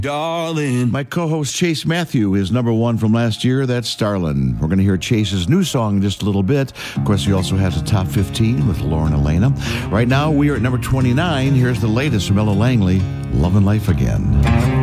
Darling. My co-host Chase Matthew is number one from last year. That's Starlin. We're going to hear Chase's new song in just a little bit. Of course, he also has a top 15 with Lauren Elena. Right now, we are at number 29. Here's the latest from Ella Langley, Lovin' Life Again.